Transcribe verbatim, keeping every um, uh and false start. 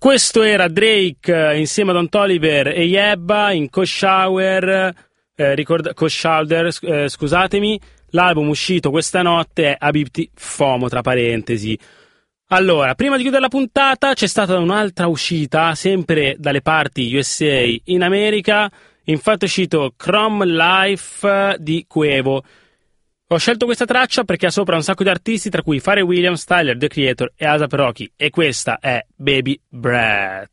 Questo era Drake eh, insieme a Don Toliver e Yebba in Co-Shower, eh, ricorda- Co-Shoulder, eh, scusatemi. L'album uscito questa notte è Habibti FOMO, tra parentesi. Allora, prima di chiudere la puntata c'è stata un'altra uscita, sempre dalle parti U S A in America. Infatti è uscito Chrome Life di Quevo. Ho scelto questa traccia perché ha sopra un sacco di artisti, tra cui Pharrell Williams, Tyler, The Creator e A$AP Rocky, e questa è Baby Breath.